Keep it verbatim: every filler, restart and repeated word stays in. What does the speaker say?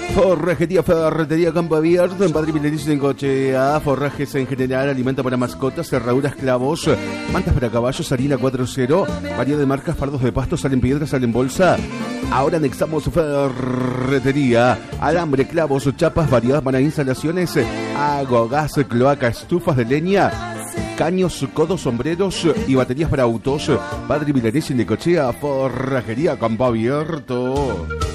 Forrajería, ferretería, campo abierto, en Padre Milanés en Cochea, forrajes en general, alimento para mascotas, cerraduras, clavos, mantas para caballos, harina cuatro cero, variedad de marcas, fardos de pasto, salen piedras, salen bolsa. Ahora anexamos ferretería, alambre, clavos, chapas, variedad para instalaciones, agua, gas, cloaca, estufas de leña, caños, codos, sombreros y baterías para autos. Padre Milanés en Cochea, forrajería, campo abierto.